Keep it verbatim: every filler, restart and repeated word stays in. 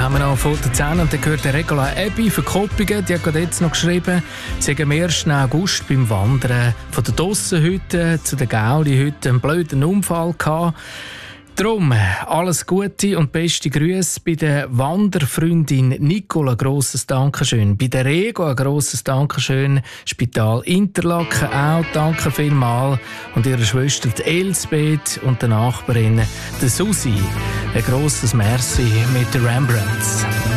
haben wir noch vor der zehn und dann gehört der Regula Ebi für Koppingen. Die hat gerade jetzt noch geschrieben, sie haben am ersten August beim Wandern von der Dossenhütte zu der Gauli-Hütte einen blöden Unfall gehabt. Darum alles Gute und beste Grüße bei der Wanderfreundin Nicola, ein grosses Dankeschön. Bei der Rego ein grosses Dankeschön. Spital Interlaken auch, danke vielmals. Und ihrer Schwester die Elsbeth und der Nachbarin der Susi. Ein grosses Merci mit den Rembrandts.